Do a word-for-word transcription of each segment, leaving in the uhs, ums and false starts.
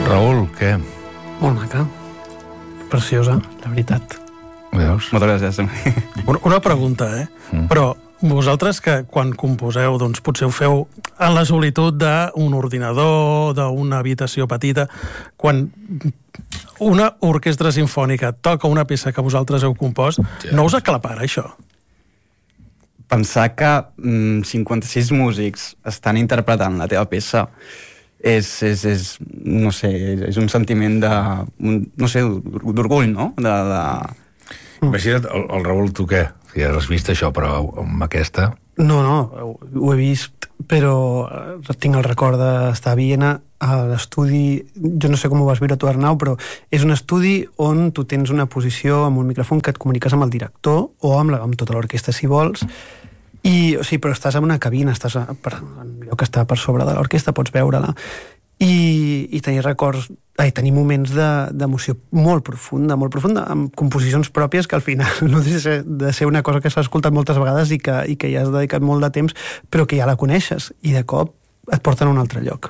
Raül, què? Molt maca. Preciosa, la veritat. Veus? Moltes gràcies. Una, una pregunta, eh? Mm. Però vosaltres que quan composeu, doncs potser ho feu en la solitud d'un ordinador, d'una habitació petita, quan una orquestra sinfònica toca una peça que vosaltres heu compost, ja. No us aclapara això? Pensar que mm, cinquanta-sis músics estan interpretant la teva peça és, és, és no sé, és un sentiment de, un, no sé, d'orgull, no? De, de... Imagina't, el, el Raül, tu què? Ja has vist això, però amb aquesta... No, no, ho he vist, però tinc el record d'estar a Viena, a l'estudi, jo no sé com ho vas viure tu, Arnau, però és un estudi on tu tens una posició amb un micròfon que et comuniques amb el director o amb, la, amb tota l'orquestra, si vols, i, o sigui, però estàs en una cabina, estàs a, per, en allò que està per sobre de l'orquestra, pots veure-la, i, i tenir records, ai, tenir moments d'emoció de, molt profunda, molt profunda, amb composicions pròpies que al final no deixa de ser, de ser una cosa que s'ha escoltat moltes vegades i que, i que ja has dedicat molt de temps, però que ja la coneixes, i de cop et porten a un altre lloc.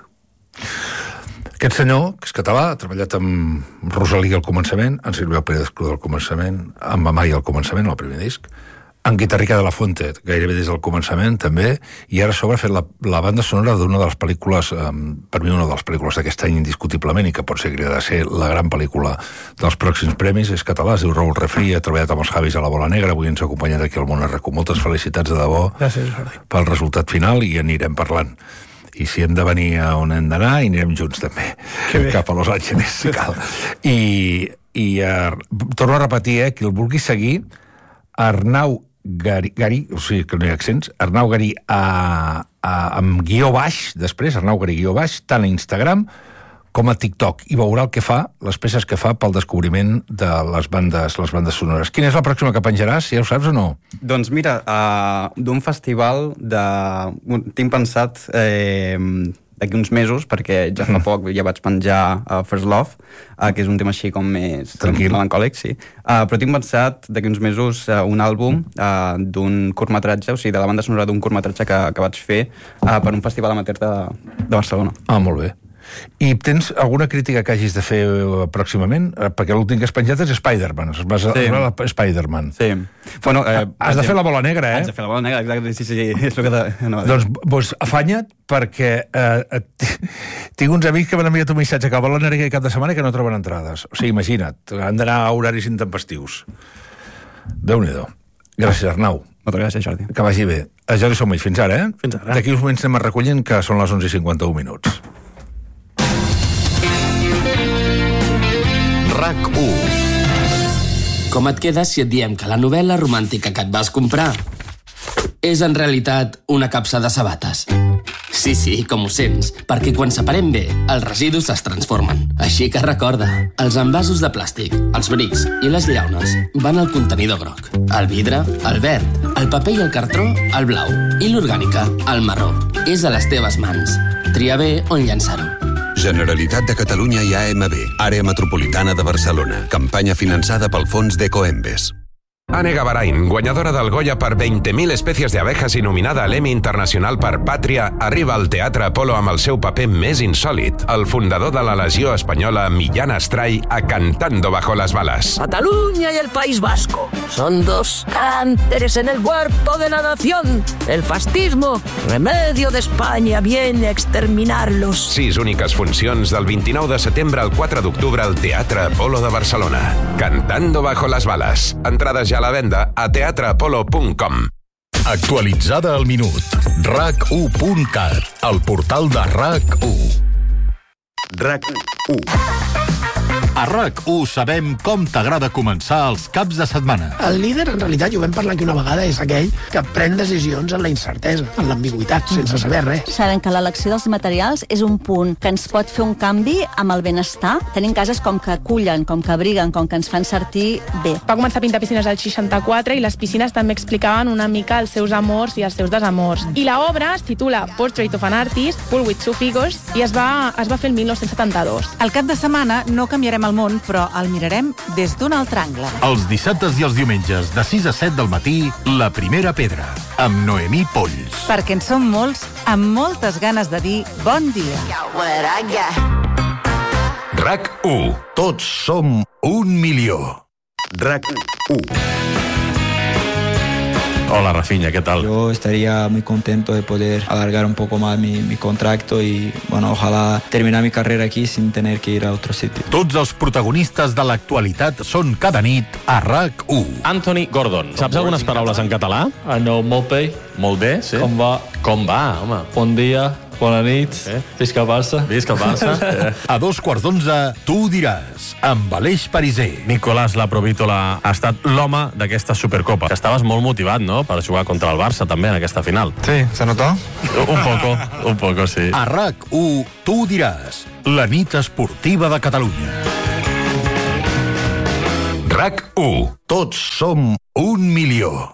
Aquest senyor, que és català, ha treballat amb Rosalí al començament, en Silvio Pérez Cruz al començament, amb Amai al començament, el primer disc, en Guitarrica de la Fuente, gairebé des del començament, també, i ara a sobre ha fet la, la banda sonora d'una de les pel·lícules, eh, per mi una de les pel·lícules d'aquest any indiscutiblement, i que pot ser que ha de ser la gran pel·lícula dels pròxims premis, és català, es diu Raül Refri, ha treballat amb els Javis a la Bola Negra, avui ens ha acompanyat aquí al Món Arreco. Moltes felicitats de debò. Gràcies, Jordi. Pel resultat final, i anirem parlant. I si hem de venir a on hem d'anar, i anirem junts també, cap a Los Angeles, si cal. I, i uh, torno a repetir, eh, qui el vulgui seguir, Arnau Garí, Garí, o sigui que no hi ha accents, Arnau Garí a, a, amb guió baix, després, Arnau Garí guió baix, tant a Instagram com a TikTok, i veurà el que fa, les peces que fa pel descobriment de les bandes, les bandes sonores. Quina és la pròxima que penjaràs, si ja ho saps o no? Doncs mira, uh, d'un festival de... tinc pensat eh, d'aquí uns mesos, perquè ja fa poc ja vaig penjar uh, First Love, uh, que és un tema així com més tranquil, melancòlic, sí. Uh, però tinc pensat d'aquí uns mesos uh, un àlbum uh, d'un curtmetratge, o sigui, de la banda sonora d'un curtmetratge que, que vaig fer uh, per un festival amateur de, de Barcelona. Ah, molt bé. I tens alguna crítica que hagis de fer pròximament? Perquè l'últim que has penjat és Spider-Man. Es va sí. a Spider-Man. Sí. Bueno, eh, has de fer la bola negra, eh? Has de fer la bola negra, exacte. Sí, sí, sí. És el que de... no, doncs, doncs afanya't, perquè eh, tinc uns amics que m'han enviat un missatge que a bola negra cap de setmana que no troben entrades. O sigui, imagina't, han d'anar a horaris intempestius. Déu-n'hi-do. Gràcies, Arnau. Moltes gràcies, Jordi. Que vagi bé. A Jordi Somell, fins ara, eh? Fins ara. D'aquí uns moments anem a recollint, que són les onze i cinquanta-u minuts. RAC u. Com et quedes si et diem que la novel·la romàntica que et vas comprar és en realitat una capsa de sabates? Sí, sí, com ho sents, perquè quan separem bé, els residus es transformen. Així que recorda, els envasos de plàstic, els brics i les llaunes van al contenidor groc, el vidre, el verd, el paper i el cartró, el blau, i l'orgànica, el marró. És a les teves mans. Tria bé on llançar-ho. Generalitat de Catalunya i A M B, Àrea Metropolitana de Barcelona. Campanya finançada pel fons d'Ecoembes. Ane Gavarain, guanyadora del Goya per veinte mil espècies de abejas i nominada a l'Emmy Internacional per Pàtria, arriba al Teatre Apolo amb el seu paper més insòlit, el fundador de la Legió Espanyola, Millán Astray, a Cantando bajo las balas. Cataluña y el País Vasco son dos cánteres en el huerto de la nación. El fascismo, remedio de España, viene a exterminarlos. Sis úniques funcions del vint-i-nou de setembre al quatre d'octubre al Teatre Apolo de Barcelona. Cantando bajo las balas. Entrades ja a la venda a teatre apolo punt com. Actualitzada al minut. rac u punt cat, el portal de RAC u. RAC u. A RAC u sabem com t'agrada començar els caps de setmana. El líder, en realitat, i ho vam parlar aquí una vegada, és aquell que pren decisions en la incertesa, en l'ambigüitat, sense saber res. Sabem que l'elecció dels materials és un punt que ens pot fer un canvi amb el benestar. Tenim cases com que acullen, com que abriguen, com que ens fan sentir bé. Va començar a pintar piscines al seixanta-quatre i les piscines també explicaven una mica els seus amors i els seus desamors. I l'obra es titula Portrait of an Artist, Pool with Two Figures, i es va, es va fer el dinou setanta-dos. Al cap de setmana no canviarem el món, però el mirarem des d'un altre angle. Els dissabtes i els diumenges, de sis a set del matí, La Primera Pedra, amb Noemí Polls. Perquè en som molts amb moltes ganes de dir bon dia. RAC u. Tots som un milió. RAC u. Hola, Rafinha, ¿qué tal? Yo estaría muy contento de poder alargar un poco más mi, mi contrato y, bueno, ojalá terminar mi carrera aquí sin tener que ir a otro sitio. Tots els protagonistes de l'actualitat són cada nit a RAC u. Anthony Gordon. Saps algunes paraules en català? I know molt bé. Molt bé, sí. Com va? Com va, home? Bon dia, bona nit, eh? visca el Barça. Visca el Barça. A dos quarts d'onze, tu ho diràs, amb Aleix Pariser. Nicolás Laprovítola ha estat l'home d'aquesta Supercopa. Estaves molt motivat, no?, per jugar contra el Barça, també, en aquesta final. Sí, ¿se notó? Un poco, un poco, sí. A RAC u, tu ho diràs, la nit esportiva de Catalunya. RAC u. Tots som un milió.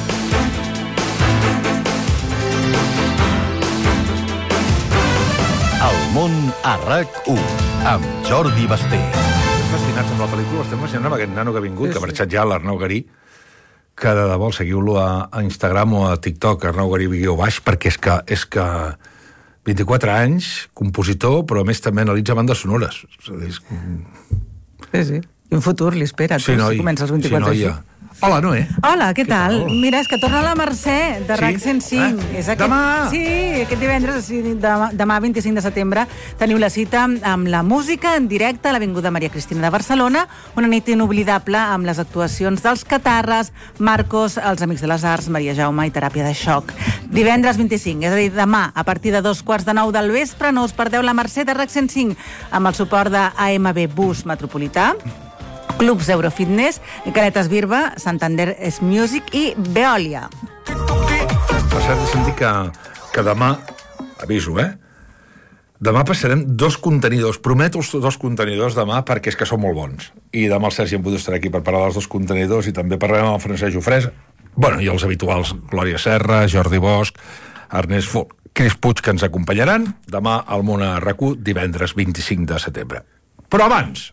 El món a RAC u, amb Jordi Basté. Estem fascinats amb la pel·lícula, estem fascinats amb aquest nano que ha vingut, sí, sí. que ha marxat ja, l'Arnau Garí, que de debò seguiu-lo a, a Instagram o a TikTok, Arnau Garí guió baix, perquè és que, és que vint-i-quatre anys, compositor, però a més també analitza bandes sonores. És... Sí, sí. I un futur li espera, sí, noi, si comença els vint-i-quatre sí, així. Hola, Noé. Hola, què, què tal? tal? Mira, és que torna la Mercè, de sí? RAC cent cinc. Eh? És aquest... Demà! Sí, aquest divendres, demà, demà vint-i-cinc de setembre, teniu la cita amb la música en directe a l'Avinguda Maria Cristina de Barcelona, una nit inoblidable amb les actuacions dels Catarres, Marcos, els Amics de les Arts, Maria Jaume i Teràpia de Xoc. Divendres vint-i-cinc, és a dir, demà, a partir de dos quarts de nou del vespre, no us perdeu la Mercè de RAC cent cinc, amb el suport de A M B Bus Metropolità, Clubs Eurofitness, Canetes Birba, Santander S Music i Veolia. Per cert, he sentit que, que demà, aviso, eh? Demà passarem dos contenidors, prometo els dos contenidors demà perquè és que són molt bons. I demà el Sergi em podrà estar aquí per parlar dels dos contenidors i també parlarem amb el Francesc Jofresa. Bueno, i els habituals, Glòria Serra, Jordi Bosch, Ernest Folk, Cris Puig, que ens acompanyaran demà al Món a RAC u, divendres vint-i-cinc de setembre. Però abans...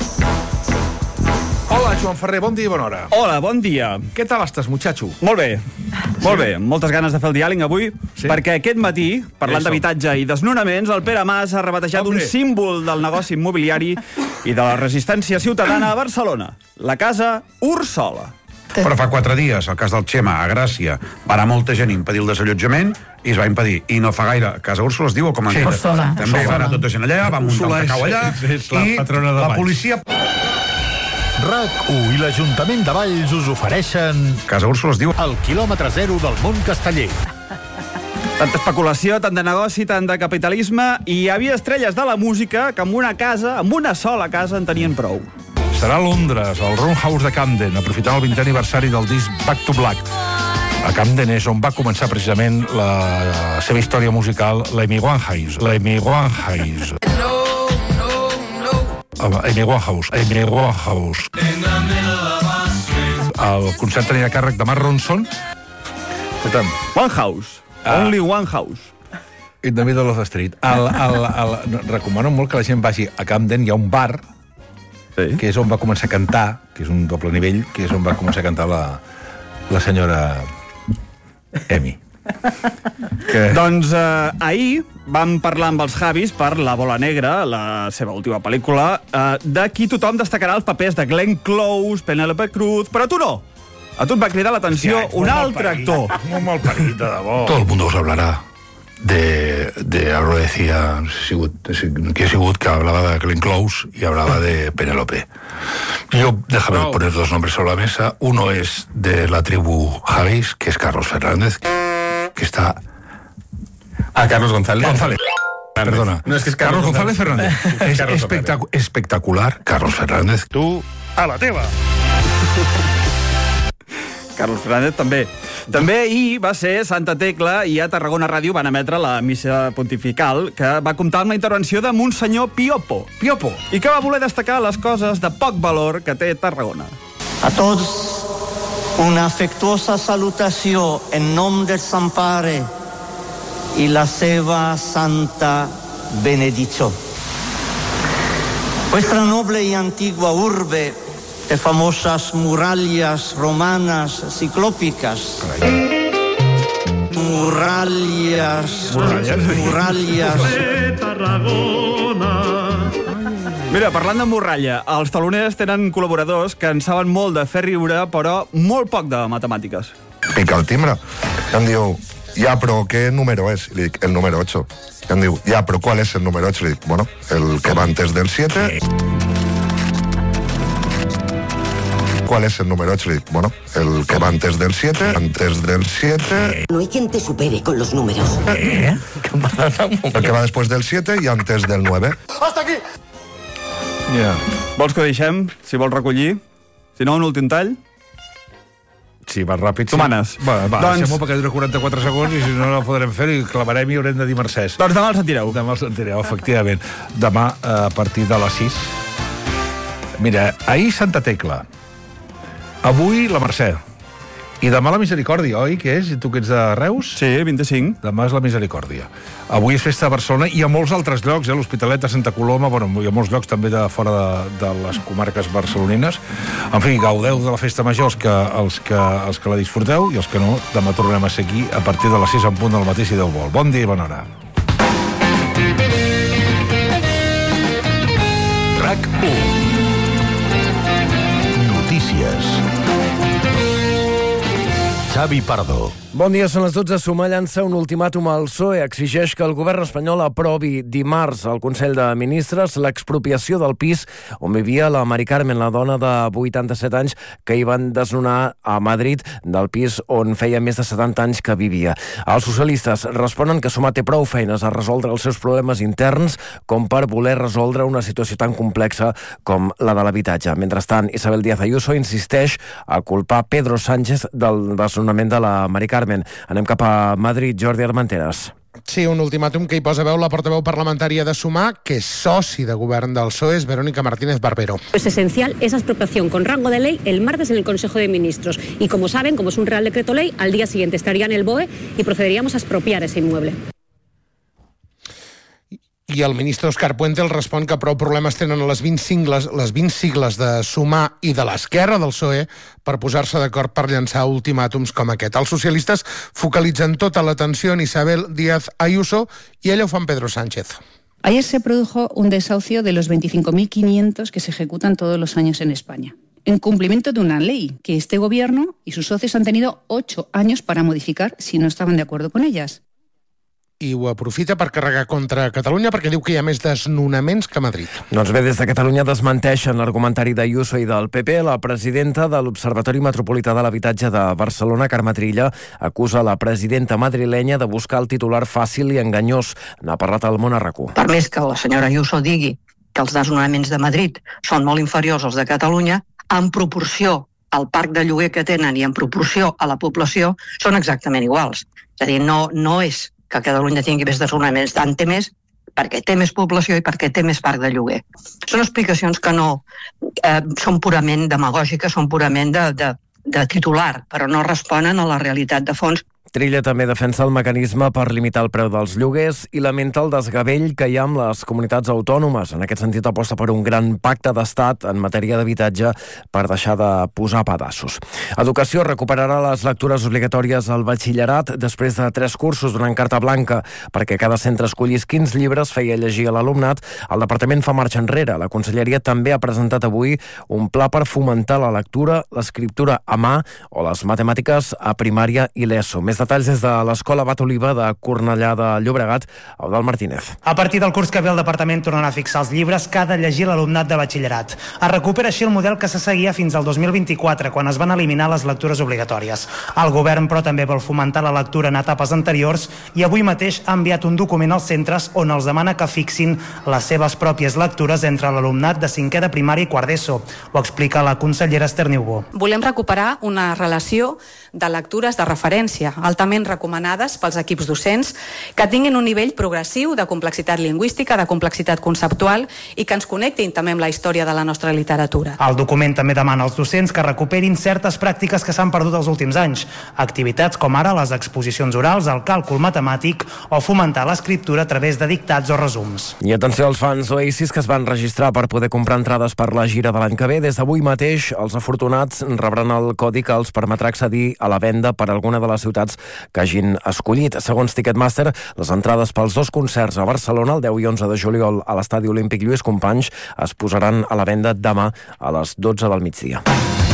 Hola, Joan Ferrer, bon dia i bona hora. Hola, bon dia. Què tal estàs, muchacho? Molt bé, molt bé. Moltes ganes de fer el diàleg avui, sí? perquè aquest matí, parlant d'habitatge i desnonaments, el Pere Mas ha rebatejat Hombre. un símbol del negoci immobiliari i de la resistència ciutadana a Barcelona, la casa Ursola. Però fa quatre dies, el cas del Xema, a Gràcia, va anar molta gent a impedir el desallotjament i es va impedir. I no fa gaire. Casa Úrsula es diu o com en sí, Ursola. També va anar tota gent allà, va muntar un cacau allà, i la policia... RAC u i l'Ajuntament de Valls us ofereixen... Casa Úrsula es diu... El quilòmetre zero del món casteller. Tanta especulació, tant de negoci, tant de capitalisme, i hi havia estrelles de la música que amb una casa, amb una sola casa, en tenien prou. Serà a Londres, al Roundhouse de Camden, aprofitant el vintè aniversari del disc Back to Black. A Camden és on va començar precisament la, la seva història musical, l'Amy Winehouse. L'Amy Winehouse. Amy Winehouse, Amy Winehouse. El concert tenia a càrrec de Mark Ronson. Winehouse, only Winehouse. In the middle of the street. El, el, el, el, recomano molt que la gent vagi a Camden, hi ha un bar, sí? que és on va començar a cantar, que és un doble nivell, que és on va començar a cantar la, la senyora Amy. Que... Doncs eh, ahir vam parlar amb els Javis per La Bola Negra, la seva última pel·lícula, eh, de qui tothom destacarà els papers de Glenn Close, Penélope Cruz, però tu no. A tu et va cridar l'atenció un altre actor. Molt mal parit, de debò. Todo el mundo os hablará de, de ahora decía que he sigut que hablaba de Glenn Close y hablaba de Penélope. Yo, déjame no. poner dos nombres sobre la mesa. Uno es de la tribu Javis, que es Carlos Fernández, que está... Ah, Carlos González. González. Perdona. No, es que es Carlos, Carlos González Fernández. Es espectac espectacular, Carlos Fernández. Tu, a la teva. Carlos Fernández també. També ahir va ser Santa Tecla i a Tarragona Ràdio van emetre la missa pontifical que va comptar amb la intervenció de Monsenyor Piopo. Piopo. I que va voler destacar les coses de poc valor que té Tarragona. A tots una afectuosa salutació en nom del Sant Pare i la seva santa benedicció. Nuestra noble y antigua urbe de famosas murallas romanas ciclópicas. Murallas, murallas, murallas. Mira, parlant de morralla, els taloners tenen col·laboradors que en saben molt de fer riure, però molt poc de matemàtiques. Pica el timbre. I em diu, ja, però què número és? I li dic, el número ocho. I em diu, ja, però ¿cuál es el número ocho? I li dic, bueno, el que va antes del siete. ¿Cuál es el número ocho? Le digo, bueno, el que va antes del siete, antes del siete... No hay quien te supere con los números. ¿Eh? El que va después del siete y antes del nueve. ¡Hasta aquí! Yeah. Vols que ho deixem, si vols recollir? Si no, un últim tall? Sí, va ràpid. Tu manes. Va, va, doncs... deixem-ho perquè dura quaranta-quatre segons i si no no podrem fer i clavarem i haurem de dir mercès. Doncs demà el sentireu. Demà el sentireu, efectivament. Demà, a partir de les sis. Mira, ahir Santa Tecla. Avui la Mercè. I demà la Misericòrdia, oi? Què és? I tu que ets de Reus? Sí, vint-i-cinc. Demà és la Misericòrdia. Avui és festa a Barcelona i a molts altres llocs, eh? L'Hospitalet de Santa Coloma, bueno, hi ha molts llocs també de fora de, de les comarques barcelonines. En fi, gaudeu de la festa major els que, els, que, els que la disfruteu i els que no, demà tornem a ser aquí a partir de les sis en punt del matí si Déu vol. Bon dia i bona hora. RAC u. Notícies. Xavi Pardo. Bon dia, són les dotze. Sumar llança un ultimàtum al P S O E. Exigeix que el govern espanyol aprovi dimarts al Consell de Ministres l'expropiació del pis on vivia la Mari Carmen, la dona de vuitanta-set anys que hi van desnonar a Madrid del pis on feia més de setanta anys que vivia. Els socialistes responen que Sumar té prou feines a resoldre els seus problemes interns com per voler resoldre una situació tan complexa com la de l'habitatge. Mentrestant, Isabel Díaz Ayuso insisteix a culpar Pedro Sánchez del desnonament de la Mari Carmen. Anem cap a Madrid, Jordi Armenteres. Sí, un ultimàtum que hi posa veu la portaveu parlamentària de Sumar, que és soci de govern del P S O E, és Verónica Martínez Barbero. Es esencial esa expropiación con rango de ley el martes en el Consejo de Ministros. Y como saben, como es un Real Decreto Ley, al día siguiente estaría en el B O E y procederíamos a expropiar ese inmueble. I el ministre Òscar Puente el respon que prou problemes tenen les vint sigles, les vint sigles de Sumar i de l'esquerra del P S O E per posar-se d'acord per llançar ultimàtums com aquest. Els socialistes focalitzen tota l'atenció en Isabel Díaz Ayuso i ella ho fa amb Pedro Sánchez. Ayer se produjo un desahucio de los veinticinco mil quinientos que se ejecutan todos los años en España, en cumplimiento de una ley que este gobierno y sus socios han tenido ocho años para modificar si no estaban de acuerdo con ellas. I ho aprofita per carregar contra Catalunya perquè diu que hi ha més desnonaments que a Madrid. Doncs bé, des de Catalunya desmenteixen l'argumentari d'Ayuso i del P P. La presidenta de l'Observatori Metropolità de l'Habitatge de Barcelona, Carme Trilla, acusa la presidenta madrilenya de buscar el titular fàcil i enganyós. N'ha parlat al Món a RAC u. Per més que la senyora Ayuso digui que els desnonaments de Madrid són molt inferiors als de Catalunya, en proporció al parc de lloguer que tenen i en proporció a la població, són exactament iguals. És a dir, no, no és que Catalunya tingui més desnonaments, tant té més perquè té més població i perquè té més parc de lloguer. Són explicacions que no eh, són purament demagògiques, són purament de, de, de titular, però no responen a la realitat de fons. Trilla també defensa el mecanisme per limitar el preu dels lloguers i lamenta el desgavell que hi ha amb les comunitats autònomes. En aquest sentit, aposta per un gran pacte d'estat en matèria d'habitatge per deixar de posar pedassos. Educació recuperarà les lectures obligatòries al batxillerat després de tres cursos donant carta blanca perquè cada centre escollís quins llibres feia llegir a l'alumnat. El departament fa marxa enrere. La Conselleria també ha presentat avui un pla per fomentar la lectura, l'escriptura a mà o les matemàtiques a primària i l'ESO. Més detalls des de l'Escola Bat Oliva de Cornellà de Llobregat, Eudald Martínez. A partir del curs que ve el departament tornarà a fixar els llibres que ha de llegir l'alumnat de batxillerat. Es recupera així el model que se seguia fins al dos mil vint-i-quatre, quan es van eliminar les lectures obligatòries. El govern, però, també vol fomentar la lectura en etapes anteriors i avui mateix ha enviat un document als centres on els demana que fixin les seves pròpies lectures entre l'alumnat de cinquè de primària i quart d'ESO. Ho explica la consellera Esther Niubó. Volem recuperar una relació de lectures de referència, altament recomanades pels equips docents, que tinguin un nivell progressiu de complexitat lingüística, de complexitat conceptual i que ens connectin també amb la història de la nostra literatura. El document també demana als docents que recuperin certes pràctiques que s'han perdut els últims anys, activitats com ara les exposicions orals, el càlcul matemàtic o fomentar l'escriptura a través de dictats o resums. I atenció als fans Oasis que es van registrar per poder comprar entrades per la gira de l'any que ve. Des d'avui mateix, els afortunats rebran el codi que els permetrà accedir a la venda per alguna de les ciutats que hagin escollit. Segons Ticketmaster, les entrades pels dos concerts a Barcelona el deu i onze de juliol a l'Estadi Olímpic Lluís Companys es posaran a la venda demà a les dotze del migdia.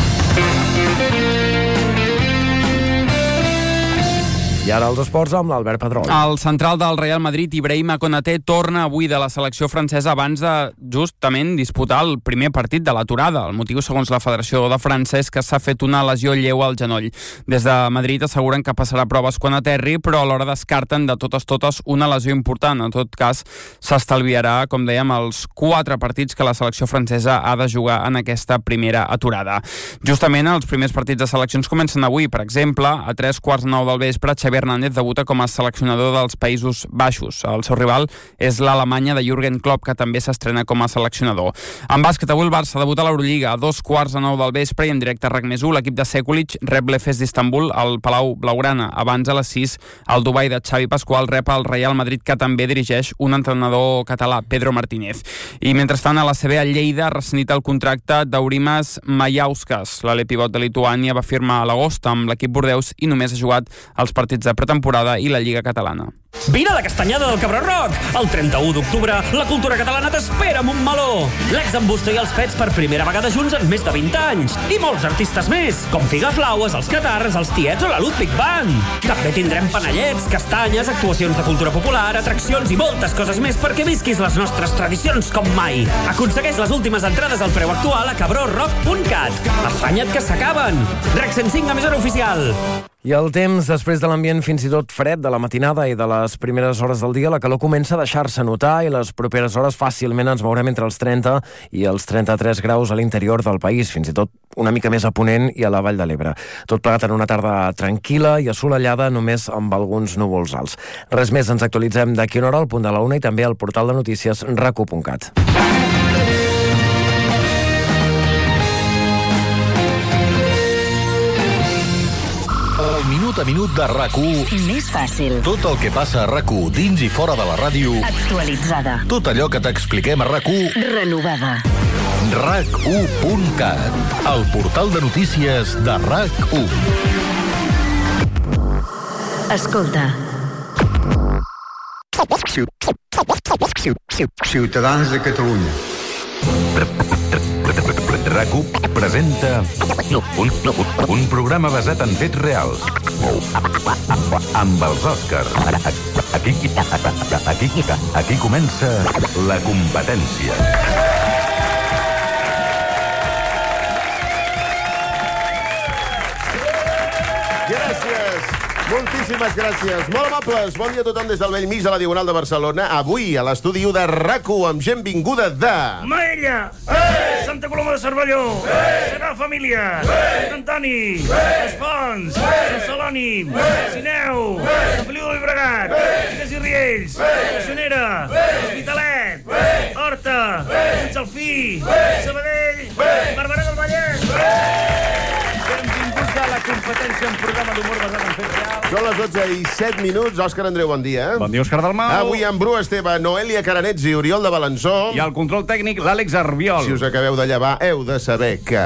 I ara els esports amb l'Albert Pedrol. El central del Real Madrid, Ibrahima Konaté, torna avui de la selecció francesa abans de justament disputar el primer partit de l'aturada. El motiu, segons la Federació de França, és que s'ha fet una lesió lleu al genoll. Des de Madrid asseguren que passarà proves quan aterri, però alhora descarten de totes totes una lesió important. En tot cas, s'estalviarà, com dèiem, els quatre partits que la selecció francesa ha de jugar en aquesta primera aturada. Justament els primers partits de seleccions comencen avui. Per exemple, a tres quarts nou del vespre, Xavi Hernández debuta com a seleccionador dels Països Baixos. El seu rival és l'Alemanya de Jürgen Klopp, que també s'estrena com a seleccionador. En bàsquet, avui el Barça debuta a l'Eurolliga a dos quarts de nou del vespre i en directe a RAC més u, l'equip de Sekulic rep l'E F E S d'Istanbul al Palau Blaugrana. Abans, a les sis, el Dubai de Xavi Pascual rep el Real Madrid, que també dirigeix un entrenador català, Pedro Martínez. I mentrestant, a la C B, a Lleida, ha rescindit el contracte d'Aurimas Majauskas. L'ale pivot de Lituània va firmar a l'agost amb l'equip bordeus i només ha jugat els partits de pretemporada i la Lliga Catalana. Vine a la Castanyada del Cabró Rock! El trenta-u d'octubre, la cultura catalana t'espera amb un meló! L'ex-Embusto i els Pets per primera vegada junts en més de vint anys. I molts artistes més, com Figaflaues, els Catarres, els Tiets o la Ludwig Band. També tindrem panellets, castanyes, actuacions de cultura popular, atraccions i moltes coses més perquè visquis les nostres tradicions com mai. Aconsegueix les últimes entrades al preu actual a cabró rock punt cat. Afanya't que s'acaben! RAC cent cinc, emissora oficial. I el temps, després de l'ambient fins i tot fred de la matinada i de les primeres hores del dia, la calor comença a deixar-se notar i les properes hores fàcilment ens mourem entre els trenta i els trenta-tres graus a l'interior del país, fins i tot una mica més a Ponent i a la Vall de l'Ebre. Tot plegat en una tarda tranquil·la i assolellada, només amb alguns núvols alts. Res més, ens actualitzem d'aquí una hora al punt de la una i també al portal de notícies rac u punt cat. Minut a minut de RAC u. Més fàcil. Tot el que passa a RAC u dins i fora de la ràdio. Actualitzada. Tot allò que t'expliquem a RAC u. Renovada. rac u punt cat. El portal de notícies de RAC u. Escolta. Ciutadans de Catalunya. RAC u presenta un, un programa basat en fets reals amb els Òscars. Aquí, aquí, aquí comença la competència. Gràcies. Moltíssimes gràcies. Molt amables. Bon dia a tothom des del vell mig de la Diagonal de Barcelona. Avui a l'estudi u de RAC u amb gent vinguda de... Maella! Ei! Santa Coloma de Cervelló! Ei! Serà Família! Ei! Sant Antoni! Ei! Espons! Ei! Sant Celoni! Ei! Sineu! Ei! Sant Feliu de Llobregat! Figues i Riells! Sonera! Hospitalet! Horta! Sant Salfí! Sabadell! Barberà del Vallès! Benvinguts a la competència en programa d'humor basat en fets reals. Són les dotze i set minuts. Òscar Andreu, bon dia. Bon dia, Òscar Dalmau. Avui amb Bru Esteve, Noelia Caranets i Oriol de Balançó. I al control tècnic, l'Àlex Arbiol. Si us acabeu de llevar, heu de saber que...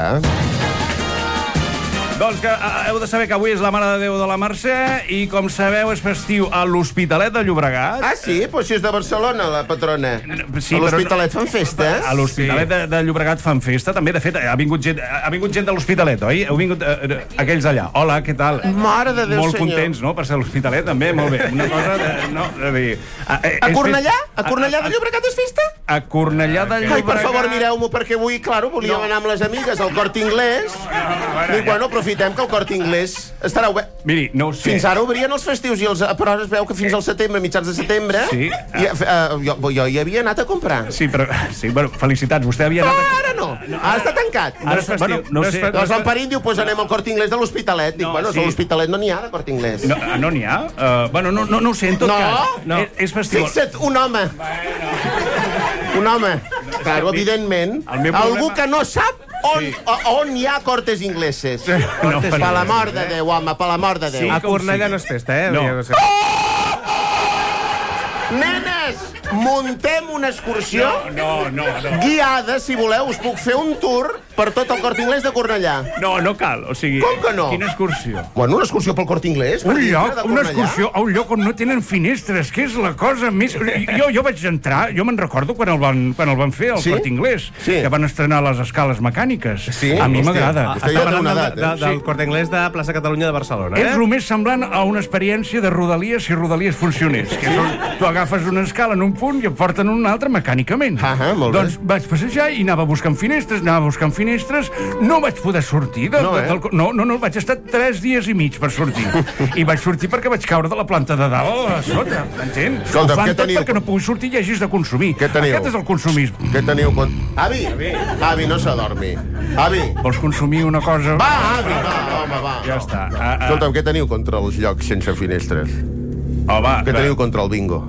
Doncs que heu de saber que avui és la Mare de Déu de la Mercè i, com sabeu, és festiu a l'Hospitalet de Llobregat. Ah, sí? Pues si és de Barcelona, la patrona. Sí, a l'Hospitalet fan festes? A l'Hospitalet sí. de, de Llobregat fan festa, també. De fet, ha vingut gent, ha vingut gent de l'Hospitalet, oi? Heu vingut uh, aquells allà. Hola, què tal? Mare de Déu, Molt senyor. contents, no?, per ser a l'Hospitalet, també. Molt bé. Una cosa... De, no, de dir, a, a Cornellà? A Cornellà de Llobregat és festa? A Cornellà de Llobregat... Ai, per favor, mireu-m'ho, perquè avui, claro, volíem no. anar amb les amigues al Corte Inglés. No, no, no, no, Dic, bueno, aprofitem que el Corte Inglés estarà obert. Miri, no ho sé. Fins ara obrien els festius, i els, però es veu que fins al setembre, mitjans de setembre, sí. i, uh, jo, jo hi havia anat a comprar. Sí, però sí, bueno, felicitats, vostè havia anat... Però ara no, no ara està tancat. Ara és festiu, bueno, no, no sé. Doncs l'Emparín diu, pues anem al Corte Inglés de l'Hospitalet. Dic, no, bueno, sí. a l'Hospitalet no n'hi ha de Corte Inglés. No, no n'hi ha? Uh, bueno, no, no, no ho sé, en tot no? cas. No, és, és festiu. Fixa't, un home. Bueno. Un home. Claro, evidentment. Algú que no sap on, sí. on hi ha cortes ingleses. No, per la mort de Déu, home, per la mort de Déu. Sí, a Cornellà no és festa, eh? No. Oh! Nenes! muntem una excursió No, no, no, no. guiada, si voleu, us puc fer un tour per tot el Corte Inglés de Cornellà. No, no cal, o sigui... Com que no? Quina excursió? Bueno, una excursió pel Corte Inglés. Un lloc, una excursió a un lloc on no tenen finestres, que és la cosa més... Jo, jo vaig entrar, jo me'n recordo quan el van, quan el van fer, al Sí? Corte Inglés, Sí. que van estrenar les escales mecàniques. Sí? A mi Hòstia, m'agrada. vostè ja té una edat, de, eh? del Corte Inglés de Plaça Catalunya de Barcelona, És eh? el més semblant a una experiència de Rodalies si Rodalies funcionés. Que és on tu agafes una escala en un punt i et porten en un altre mecànicament. Ah, molt bé. Doncs vaig passejar i anava buscant finestres, anava buscant finestres, no vaig poder sortir. De, No, eh? del, no, no, no, vaig estar tres dies i mig per sortir. I vaig sortir perquè vaig caure de la planta de dalt a sota, m'entens? Escolta, Ho fan què tot teniu? perquè no puguis sortir i hagis de consumir. Què teniu? Aquest és el consumisme. Què teniu? Con... Avi, avi, no s'adormi. Avi. Vols consumir una cosa? Va, avi, va, home, va. Ja està. Ah, ah. Escolta'm, què teniu contra els llocs sense finestres? Oh, va, Què teniu contra el bingo?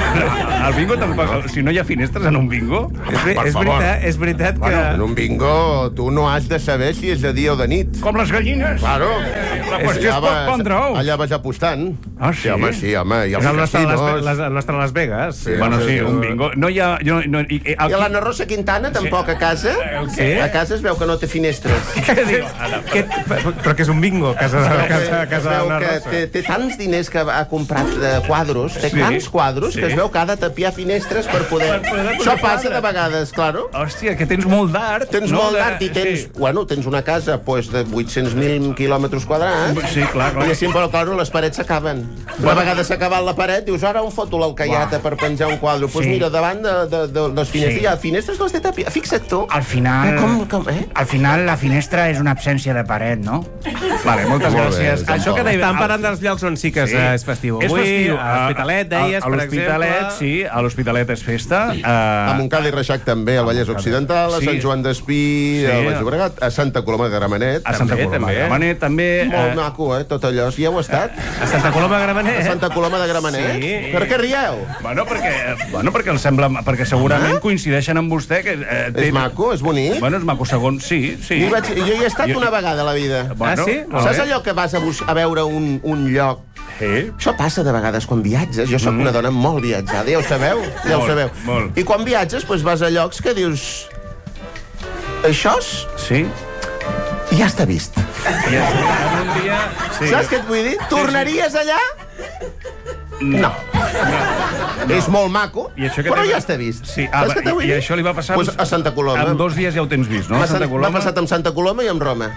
El bingo tampoc... Si no hi ha finestres en un bingo... És, ve- per és, favor. veritat, és veritat que... Bueno, en un bingo tu no has de saber si és de dia o de nit. Com les gallines. Claro. La qüestió és Allà pot vas- pondre ous. Allà vas apostant. Ah, sí? Sí, home, sí, home. I És els el nostre, Las, casinos. les, el nostre Las Vegas. Sí, Bueno, sí, sí, un bingo. No hi ha... No, no, i, i, I a l'Anna Rosa Quintana, tampoc, a casa? què? A casa es veu que no té finestres. Què diu? Que, però que és un bingo, a casa, a casa, a Es casa veu d'Anna que Rosa. té, té tants diners que ha comprat de quadros, té Sí, tants quadros, sí. que es veu que ha de tapiar finestres per poder... Per poder Això posar passa quadres. de vegades, claro. Hòstia, que tens molt d'art. Tens no? molt De- d'art i tens, Sí. bueno, tens una casa pues, de vuit-cents mil quilòmetres quadrats. Sí, clar, clar. I així, però, claro, les parets s'acaben. Una vegada s'ha acabat la paret, dius, ara on foto l'alcaiata per penjar un quadre? Doncs pues Sí. mira, davant de, de, de les finestres Sí. hi ha finestres que les té tapiades. Fixa't tu. Al final... Eh, com, com, eh? Al final, la finestra és una absència de paret, no? Vale, moltes Molt bé, gràcies. Joan Això que Pol. estan parlant dels llocs on sí que Sí. és festiu. És Avui, festiu. a l'Hospitalet, deies, a, a per l'Hospitalet, exemple. sí, a l'Hospitalet és festa. A Uh, Montcada i Reixac també, al Vallès Occidental, a Sí. Sant Joan d'Espí, Sí. al Baix Llobregat, a Santa Coloma de Gramenet. a Santa també, Coloma també. de Gramenet, també. Molt eh, maco, eh, tot allò. Ja heu estat? A Santa Coloma de Gramenet. A Santa Coloma de Gramenet? Sí. Per què rieu? Bueno, perquè, bueno, perquè, el sembla, perquè segurament coincideixen amb vostè. Que, eh, És maco, és bonic. Bueno, és maco, segons, sí, sí. Jo, vaig, jo hi he estat Jo- una vegada a la vida. Bueno, Ah, sí? molt Saps bé. allò que vas a, bus a veure un, un lloc? Sí. Això passa de vegades quan viatges. Jo sóc una dona molt viatjada, ja ho sabeu? Ja ho Molt, sabeu. molt. I quan viatges, doncs vas a llocs que dius... Això Sí. ja està vist. I es, un dia... Sí. Saps què et vull dir? Tornaries allà? No. És molt maco, I això que però té- ja està vist. Sí, ah, Saps què t'ho vull i, dir? I això li va passar... Pues a Santa Coloma. En dos dies ja ho tens vist, no? M'ha A Santa M'ha Coloma. passat amb Santa Coloma i amb Roma.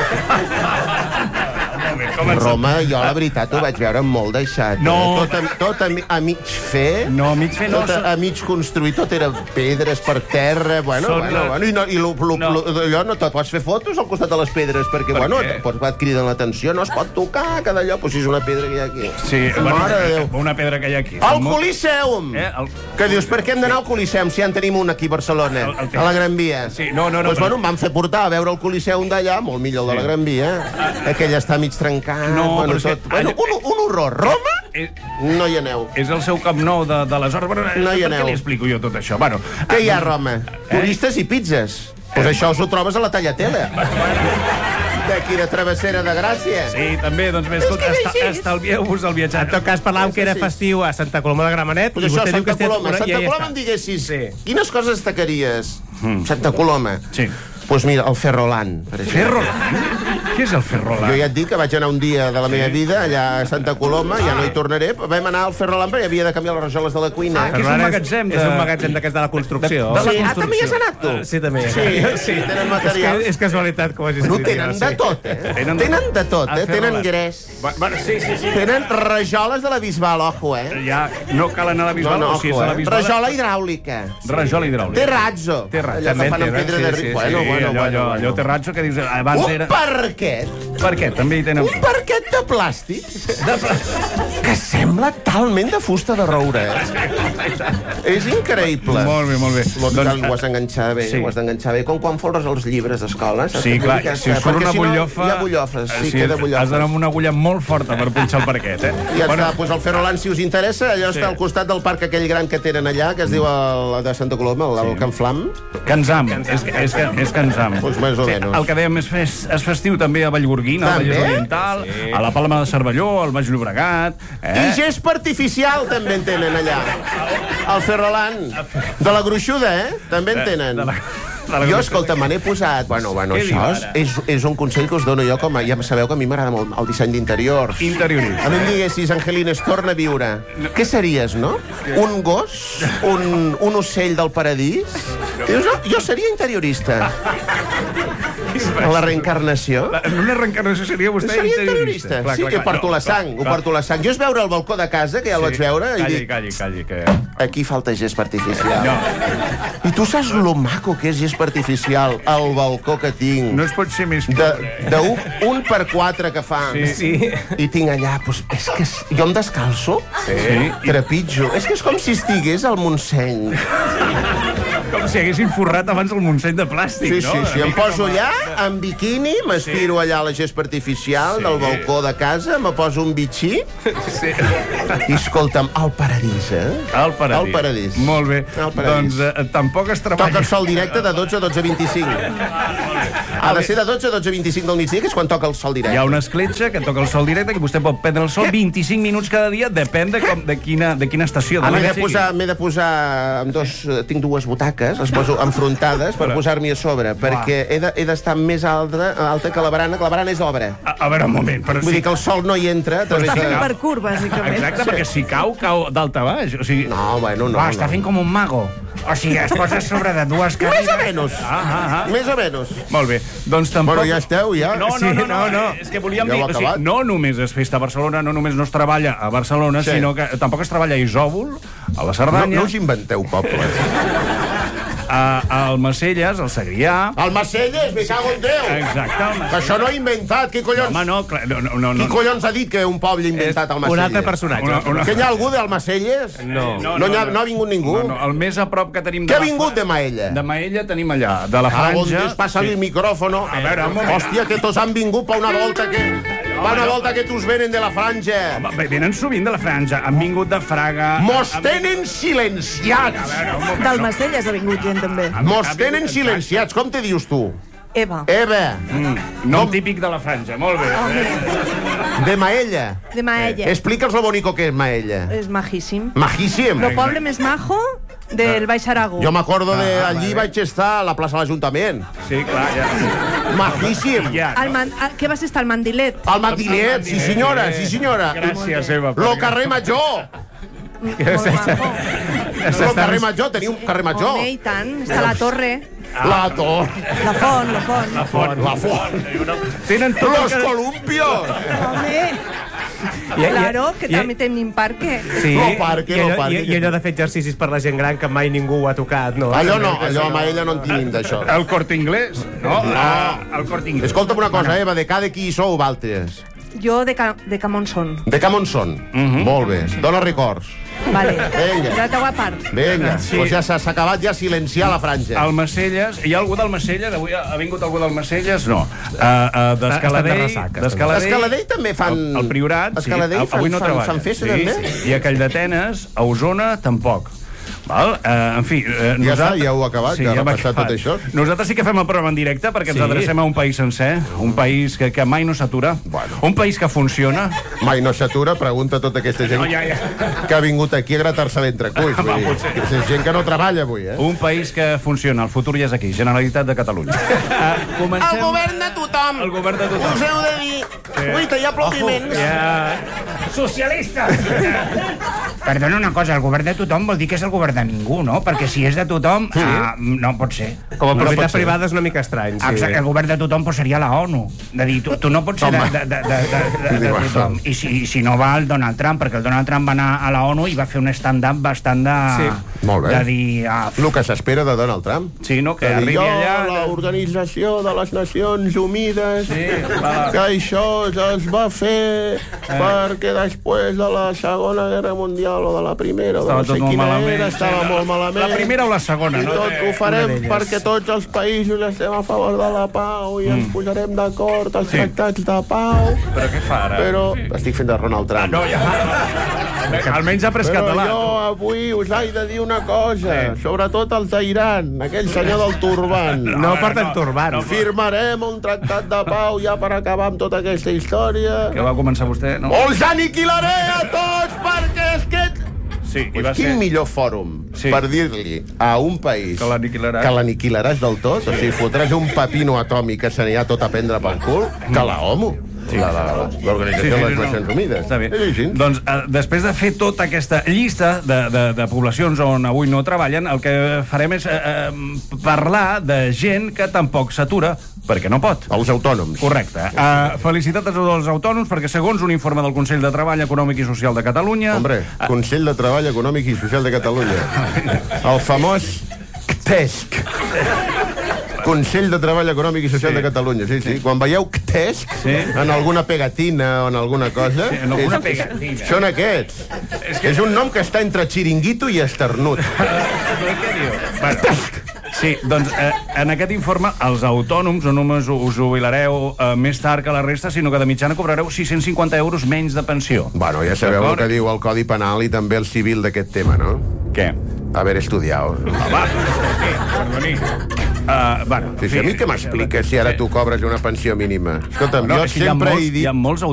Com ens- Roma, jo la veritat ho vaig veure molt deixat. No. Eh? Tot, a, tot a, mi- a mig fer. No, a mig fer no, Tot a, a mig construir, tot era pedres per terra. Bueno, Són bueno, la- bueno. I, no, i lo, lo, No. lo, allò no te pots fer fotos al costat de les pedres, perquè, Per bueno, què? pots, et criden l'atenció, no es pot tocar cada allò, però si és una pedra que hi ha aquí. Sí, Mare de Déu. una pedra que hi ha aquí. Al Molt- Coliseum! Eh, el... Que dius, per què hem d'anar al Coliseum si ja en tenim un aquí a Barcelona, El- el a la Gran Via? Sí, no, no, no, Doncs, però- bueno, em van fer portar a veure el Coliseum d'allà, molt millor el de la Gran Via. Aquell està mig trencat, No, bueno, però és que- tot... Bueno, un, un horror. Roma? Eh, No hi aneu. és el seu Camp Nou de, de les hores. Bueno, No hi per aneu. què li explico jo tot això? Bueno, Què hi ha a Roma? Turistes i pizzas. Doncs això us ho trobes a la Tagliatella. D'aquí de Travessera de Gràcia. Sí, també, doncs bé, escolta, És que és esta, així. estalvieu-vos el viatjar. En tot cas, parlàvem que era festiu a Santa Coloma de Gramenet. Pues i això, vostè diu que Santa estem- Coloma. una- Santa ja hi Coloma està. em diguessis, Sí. quines coses destacaries? Santa Coloma. Sí. Doncs mira, el Ferrolan, per exemple. Ferrolan? Què és el Ferrolan? Jo ja et dic que vaig anar un dia de la meva vida allà a Santa Coloma, ja no hi tornaré, però vam anar al Ferrolan perquè havia de canviar les rajoles de la cuina. Ah, que és un magatzem de... És un magatzem d'aquests de la construcció. De- de la Sí, ah, construcció. també hi has anat, tu? Uh, sí, també. Sí, sí, tenen materials. És, que, és casualitat que ho hagis No, dit. tenen ja, de sí. tot, eh? Tenen- Tenen de tot, El eh? Tenen Ferrolan. grès. Va- Bueno, sí, sí, sí. Tenen rajoles de la Bisbal, ojo, eh? Ja, no cal anar a la Bisbal, No, no, o si és ojo, a la eh? Bisbal... Rajola hidràulica. Rajola hidràulica. Terrazzo. Té raig. Allò que fan amb pedra de ric. Bueno, sí, bueno, allò, bueno, allò, bueno. allò terrazzo que dius abans Un era... parquet. Per què? També hi tenen... Un parquet de plàstic que sembla talment de fusta de roure, eh? És increïble. Molt bé, molt bé. Lo, Doncs, ho has d'enganxar bé, sí. ho has d'enganxar bé. Com quan folres els llibres d'escola. saps? Sí, clar, Que- si us surt perquè una si no, butllofa... Hi ha bullofes, sí, sí, queda bullofes. Has d'anar amb una agulla molt forta per punxar el parquet, eh? I ja bueno, està, doncs el Ferrolan, si us interessa, allò Sí. està al costat del parc aquell gran que tenen allà, que es diu el de Santa Coloma, el, el Can Flam. Canzam, és, és, és Canzam. pensam. Pues més o menys. El que dèiem és, fes, és festiu també a Vallgorguina, al Vallès Oriental, sí. A la Palma de Cervelló, al Baix Llobregat... Eh? I gespa artificial també en tenen allà. Al Ferrolan. De la gruixuda, eh? També en tenen. De la... Jo, escolta, me n'he posat... Bueno, bueno, això és, és, és un consell que us dono jo, com a, ja sabeu que a mi m'agrada molt el disseny d'interiors. Interiorista. A mi em diguessis, Angelines, torna a viure. No. Què series, no? Un gos? Un, un ocell del paradís? Dius, no, jo seria interiorista. La reencarnació. La, una reencarnació seria vostè seria interiorista. interiorista. Clar, sí, clar, clar. Jo porto no, la sang, ho porto la sang. Jo és veure el balcó de casa, que ja el sí. vaig veure, calli, i dic... Calli, calli, que... Aquí falta gespa artificial. No. I tu saps lo maco que és gespa artificial, el balcó que tinc. No es pot ser més de, de un, un per quatre que fa. Sí. sí. I tinc allà, doncs, és que és, jo em descalço, sí. trepitjo. És que és com si estigués al Montseny. Com si haguessin forrat abans el Montseny de plàstic, sí, no? Sí, sí, em poso allà, en biquini, m'aspiro sí. allà a la gespa artificial sí. del balcó de casa, me poso un bitxí, sí. i escolta'm, al paradís, eh? Al paradís. Al paradís. Molt bé. Paradís. Doncs eh, tampoc es treballa... Toca el sol directe de dotze a dotze vint-i-cinc. Ha de ser de dotze a dotze vint-i-cinc del migdia, que és quan toca el sol directe. Hi ha una escletxa que toca el sol directe, que vostè pot prendre el sol vint-i-cinc minuts cada dia, depèn de, com, de, quina, de quina estació. M'he de, posar, de posar... Amb dos, tinc dues butaques, les poso enfrontades per posar-m'hi a sobre, perquè he d'estar de, més alta, alta que la barana, que la barana és obra. A, a veure, un moment. Però Vull si... dir que el sol no hi entra. Però està fent parkour, bàsicament. Exacte, sí. Perquè si cau, cau d'alta a baix. O sigui... No, bueno, no. Va, no. Està fent com un mago. O sigui, es posa sobre de dues cadires... Més o menys. Ah, ah, ah. Més o menys. Molt bé. Doncs tampoc... Bueno, ja esteu, ja. No, no, no, no, no. És que volíem ja dir... O sigui, no només es festa a Barcelona, no només no es treballa a Barcelona, sí. sinó que tampoc es treballa a Isòvol, a la Cerdanya... No, no us inventeu pobles. A, a Almacelles, al Segrià... Almacelles, me cago en Déu! Exacte. Que això no he inventat, qui collons... Home, no, clar, no, no, no. Qui collons ha dit que un poble ha inventat Almacelles? Un altre personatge. Una, una... Que hi ha algú d'Almacelles? No. No, no, no, ha, no ha vingut ningú? No, no, el més a prop que tenim... Què ha vingut de Maella? De Maella tenim allà, de la Franja... Ah, on es passa sí. el micròfono? A veure, un moment. Hòstia, que tots han vingut per una volta que... Per una volta que t'us venen de la Franja. Home, venen sovint de la Franja. Han vingut de Fraga... Mos tenen silenciats! D'Almacelles ha vingut gent, també. Mos tenen silenciats. Com te dius tu? Eva. Eva. Mm. Nom Com? Típic de la Franja, molt bé. Oh, de Maella. De Maella. Explica'ls lo bonico que és Maella. És majíssim. Majíssim. El poble més majo del Baix Aragó. Jo m'acordo de ah, allí vaig estar a la plaça de l'Ajuntament. Sí, clar, ja. Majíssim. Ja, no? Man, què vas estar, al Mandilet? Al Mandilet, sí senyora, sí senyora. Gràcies, Eva. Lo carrer Major. Molt maco. Lo carrer Major, teniu un carrer Major. Home, i tant, està la torre. Ah. La torre. La font, la font. La font. La font. Tenen los columpios. Home. I, claro, que i, també tenim parque. Sí, no parque, i allò, no parque. I, i allò de fer exercicis per la gent gran que mai ningú ho ha tocat, no? Allò no, allò a ella no en tenim d'això. El Corte Inglés, no? No. El Corte Inglés. Escolta'm una cosa, Eva, de cada qui sou valtres? Jo de, ca, de Camonson. De Camonson? Uh -huh. Molt bé. Dóna records. Vale. Vinga. Ja t'ho a part. Vinga. Sí. Pues ja s'ha acabat ja silenciar la Franja. Almacelles. Hi ha algú d'Almacelles? Avui ha, ha vingut algú d'Almacelles? No. Uh, uh, D'Escaladell. D'Escaladell també fan... El, el Priorat, sí. Escaladell Avui no fan, treballa. fan festa, sí, també? Sí. I a Calldetenes, a Osona, tampoc. Val? Uh, en fi... Uh, ja està, ja ho ha acabat, sí, ja ha passat tot això. Nosaltres sí que fem el programa en directe perquè ens sí. adrecem a un país sencer, un país que, que mai no s'atura, bueno. un país que funciona. Mai no s'atura, pregunta tota aquesta gent no, ja, ja. que ha vingut aquí a gratar-se l'entrecuix. Va, és gent que no treballa avui, eh? Un país que funciona, el futur ja és aquí, Generalitat de Catalunya. Uh, comencem... El govern de tothom! El govern de tothom. Us heu de dir... Sí. Ui, que hi ha aplaudiments. Ja... Socialistes! Perdona una cosa, el govern de tothom vol dir que és el govern de ningú, no? Perquè si és de tothom, sí. uh, no pot ser. Com a propietat privada és una mica estrany. Sí. Exacte, el govern de tothom pues, seria la ONU. De dir, tu, tu no pots ser de, de, de, de, de, de, de tothom. I si, si no va el Donald Trump, perquè el Donald Trump va anar a la ONU i va fer un stand-up bastant de... Sí. Molt bé. De dir... Ah, el que s'espera de Donald Trump. Sí, no? Que de arribi dir, allà... L'Organització de les Nacions Unides, sí, va. que això ja es va fer eh. perquè després de la Segona Guerra Mundial lo de la primera, estava no sé tot molt quina malament, era, estava sí, molt malament. La primera o la segona, I no? tot ho farem perquè tots els països estem a favor de la pau i ens posarem d'acord als tractats de pau. Però què fa ara? Però estic fent de Ronald Trump. No, ja... Almenys ha pres català. Però jo avui us haig de dir una cosa, sobretot els d'Iran, aquell senyor del turban. No porten turban. Firmarem un tractat de pau ja per acabar amb tota aquesta història. Que va començar vostè, no? Els aniquilaré a tots perquè és que... Sí, i pues va quin ser... millor fòrum Sí. per dir-li a un país Que l'aniquilaràs. que l'aniquilaràs del tot, o sigui, fotràs un pepino atòmic que s'anirà tot a prendre pel cul, que la OMU, la, la, l'Organització de les Nacions Unides. Està bé. Sí, sí. Doncs, eh, després de fer tota aquesta llista de, de, de poblacions on avui no treballen, el que farem és eh, eh, parlar de gent que tampoc s'atura perquè no pot. Els autònoms. Correcte. Uh, felicitats a tots els autònoms, perquè segons un informe del Consell de Treball Econòmic i Social de Catalunya... Hombre, Consell de Treball Econòmic i Social de Catalunya. El famós C T E S C. Consell de Treball Econòmic i Social sí. de Catalunya. Sí, sí. Quan veieu C T E S C sí. en alguna pegatina o en alguna cosa... Sí, en alguna és, pegatina. Són aquests. És, que... és un nom que està entre xiringuito i esternut. Què diu? Bueno, sí, doncs eh, en aquest informe els autònoms no només us jubilareu eh, més tard que la resta, sinó que de mitjana cobrareu sis-cents cinquanta euros menys de pensió. Bueno, ja sabeu el que diu el Codi Penal i també el civil d'aquest tema, no? Què? Haver estudiat. Home, perdoni. Uh, bueno, sí, sí, a mi què m'expliques si ara tu cobres una pensió mínima? Escolta'm, no, jo sempre hi ha molts, he dit... Hi ha molts